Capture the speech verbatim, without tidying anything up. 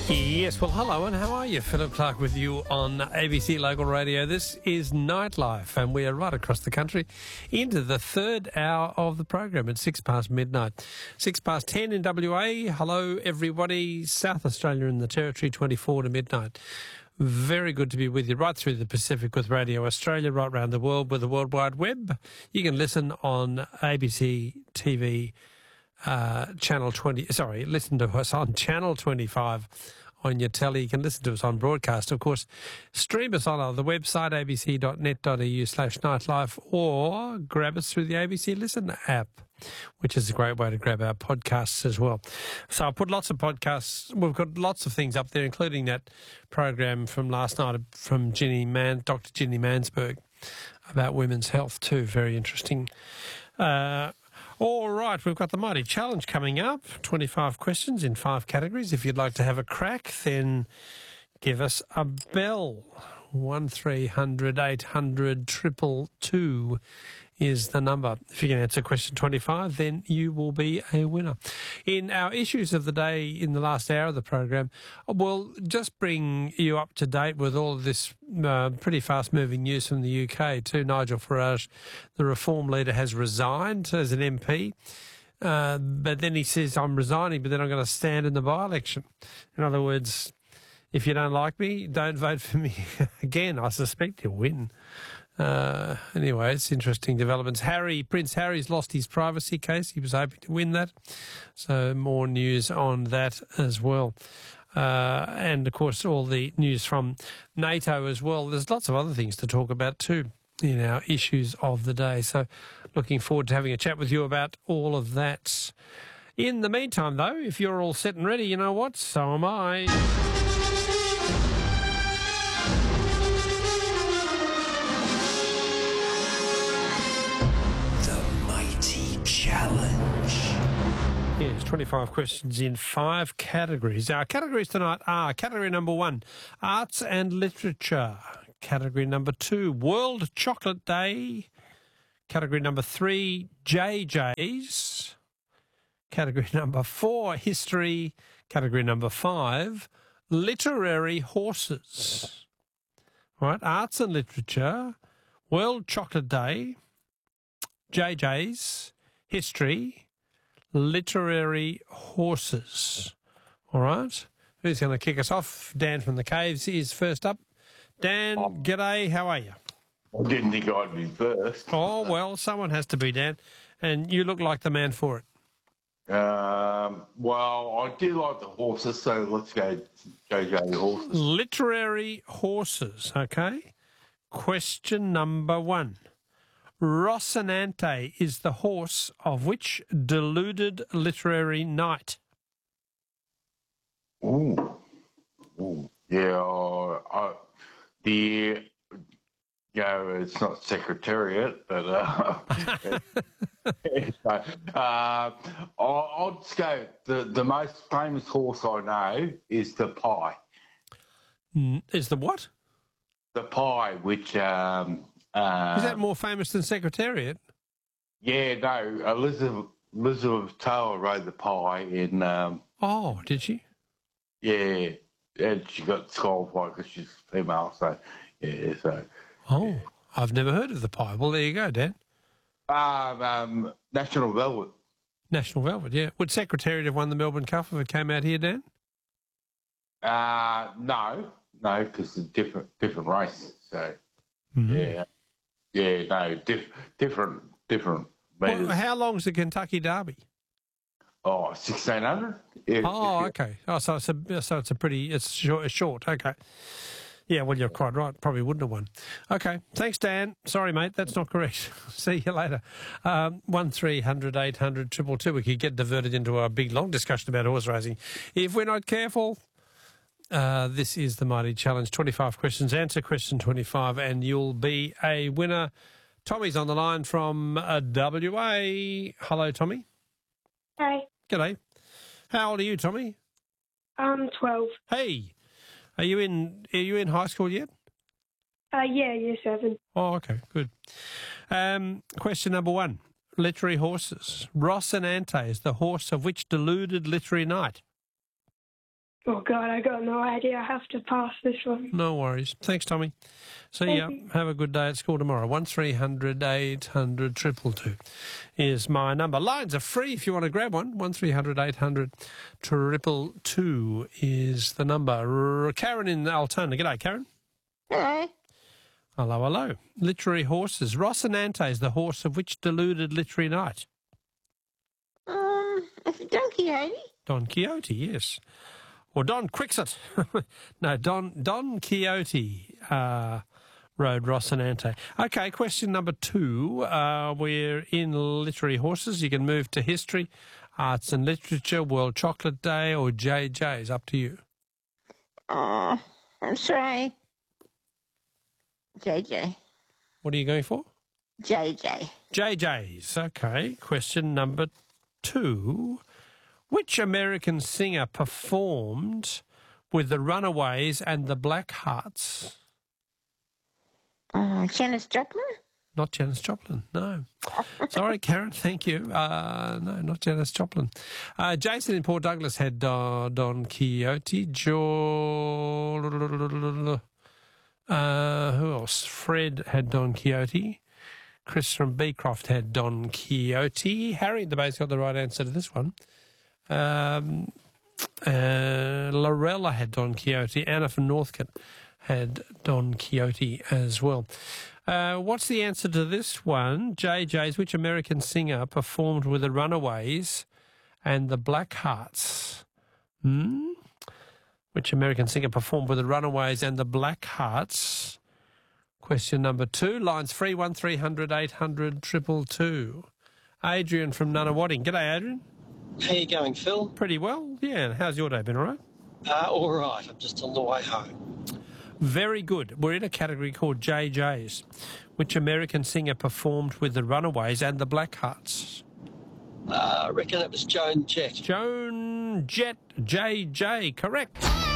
Yes, well, hello and how are you? Philip Clark with you on A B C Local Radio. This is Nightlife and we are right across the country into the third hour of the program at six past midnight. Six past ten in W A. Hello, everybody. South Australia and the Territory, twenty-four to midnight. Very good to be with you right through the Pacific with Radio Australia, right around the world with the World Wide Web. You can listen on A B C T V uh, channel twenty. Sorry, listen to us on channel twenty-five on your telly. You can listen to us on broadcast. Of course, stream us on the website abc.net.au slash nightlife or grab us through the A B C Listen app, which is a great way to grab our podcasts as well. So I put lots of podcasts. We've got lots of things up there, including that program from last night from Ginny Man, Doctor Ginny Mansberg, about women's health too. Very interesting. Uh, all right, we've got the Mighty Challenge coming up. twenty-five questions in five categories. If you'd like to have a crack, then give us a bell. one three hundred eight hundred two two two is the number. If you can answer question twenty-five, then you will be a winner. In our issues of the day in the last hour of the program, we'll just bring you up to date with all of this uh, pretty fast-moving news from the U K too. Nigel Farage, the Reform leader, has resigned as an M P. Uh, but then he says, I'm resigning, but then I'm going to stand in the by-election. In other words, if you don't like me, don't vote for me again. I suspect he'll win. Uh, anyway, it's interesting developments. Harry, Prince Harry's lost his privacy case. He was hoping to win that. So more news on that as well. Uh, and, of course, all the news from NATO as well. There's lots of other things to talk about too in our issues of the day. So looking forward to having a chat with you about all of that. In the meantime, though, if you're all set and ready, you know what? So am I. Challenge. Yes, twenty-five questions in five categories. Our categories tonight are category number one, arts and literature. Category number two, World Chocolate Day. Category number three, J J's. Category number four, history. Category number five, literary horses. All right, arts and literature, World Chocolate Day, J J's, history, literary horses. All right. Who's going to kick us off? Dan from the Caves is first up. Dan, oh. G'day. How are you? I didn't think I'd be first. Oh, well, someone has to be, Dan. And you look like the man for it. Um, well, I do like the horses, so let's go J J horses. Literary horses, okay. Question number one. Rocinante is the horse of which deluded literary knight? Ooh. Ooh. Yeah, uh, I, the, you know, it's not Secretariat, but uh, so, uh, I'll, I'll just go, the, the most famous horse I know is the Pie. Is the what? The Pie, which... Um, Uh, Is that more famous than Secretariat? Yeah, no. Elizabeth Elizabeth Taylor rode the Pie in. Um, oh, did she? Yeah, and she got disqualified because she's female. So, yeah. So. Oh, I've never heard of the Pie. Well, there you go, Dan. Um, um National Velvet. National Velvet, yeah. Would Secretariat have won the Melbourne Cup if it came out here, Dan? Uh no, no, because it's different different races. So, mm-hmm. yeah. Yeah, no, diff, different, different. Well, how long's the Kentucky Derby? Oh, sixteen hundred. Yeah, oh, okay. Oh, so it's a so it's a pretty it's short. It's short. Okay. Yeah, well, you're quite right. Probably wouldn't have won. Okay. Thanks, Dan. Sorry, mate. That's not correct. See you later. Um, one three hundred eight hundred two two two. We could get diverted into a big long discussion about horse racing if we're not careful. Uh, this is the Mighty Challenge. twenty-five questions. Answer question twenty-five and you'll be a winner. Tommy's on the line from uh, W A. Hello, Tommy. Hey. G'day. How old are you, Tommy? I'm twelve. Hey. Are you in Are you in high school yet? Uh, yeah, year seven. Oh, okay, good. Um, question number one. Literary horses. Rocinante is the horse of which deluded literary knight? Oh, God, I got no idea. I have to pass this one. No worries. Thanks, Tommy. See Thank ya. you. Have a good day at school tomorrow. One three hundred eight hundred two two two is my number. Lines are free if you want to grab one. One three hundred eight hundred two two two is the number. Karen in Altona. G'day, Karen. Hello. Hello, hello. Literary horses. Rocinante is the horse of which deluded literary knight? Um, is it Don Quixote? Don Quixote, yes. Or Don Quixote. no, Don Don Quixote uh, rode Rocinante. Okay, question number two. Uh, we're in literary horses. You can move to history, arts and literature, World Chocolate Day, or J J's. Up to you. Oh, I'm sorry. J J. What are you going for? J J. J J's. Okay, question number two. Which American singer performed with the Runaways and the Blackhearts? Uh, Janis Joplin? Not Janis Joplin, no. Sorry, Karen, thank you. Uh, no, not Janis Joplin. Uh, Jason in Port Douglas had uh, Don Quixote. Jo... Uh, who else? Fred had Don Quixote. Chris from Beecroft had Don Quixote. Harry in the base got the right answer to this one. Um, uh, Lorella had Don Quixote. Anna from Northcote had Don Quixote as well. Uh, what's the answer to this one? J J's, which American singer performed with the Runaways and the Blackhearts? Hmm? Which American singer performed with the Runaways and the Blackhearts? Question number two. Lines free, one three hundred eight hundred two two two. Adrian from Nunawading. G'day, Adrian. How you going, Phil? Pretty well, yeah. How's your day been, all right? Uh, all right. I'm just on the way home. Very good. We're in a category called J J's. Which American singer performed with the Runaways and the Blackhearts? Uh, I reckon it was Joan Jett. Joan Jett, J J, correct.